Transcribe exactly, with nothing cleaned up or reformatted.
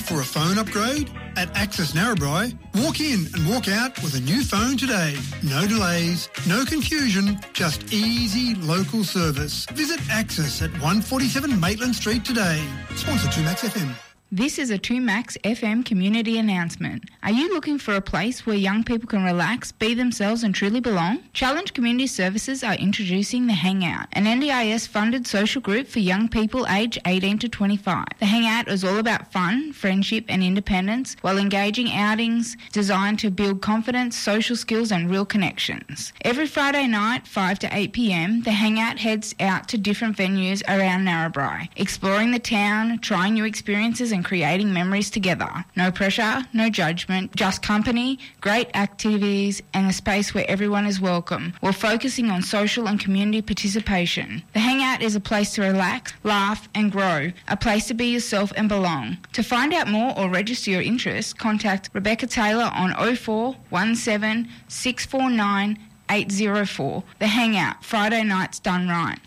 for a phone upgrade? At Access Narrabri, walk in and walk out with a new phone today. No delays, no confusion, just easy local service. Visit Access at one forty-seven Maitland Street today. Sponsor two Max F M. This is a two Max F M community announcement. Are you looking for a place where young people can relax, be themselves and truly belong? Challenge Community Services are introducing The Hangout, an N D I S-funded social group for young people aged eighteen to twenty-five. The Hangout is all about fun, friendship and independence, while engaging outings designed to build confidence, social skills and real connections. Every Friday night, five to eight p.m, The Hangout heads out to different venues around Narrabri, exploring the town, trying new experiences and creating memories together. No pressure, no judgment, just company, great activities and a space where everyone is welcome, while focusing on social and community participation. The Hangout is a place to relax, laugh and grow, a place to be yourself and belong. To find out more or register your interest, contact Rebecca Taylor on oh four one seven six four nine eight oh four. The Hangout, Friday nights done right.